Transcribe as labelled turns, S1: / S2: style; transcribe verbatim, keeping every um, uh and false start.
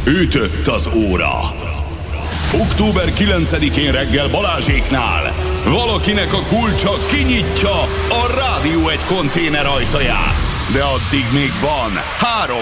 S1: Ütött az óra. október kilencedikén reggel Balázséknál valakinek a kulcsa kinyitja a Rádió egy konténer ajtaját. De addig még van három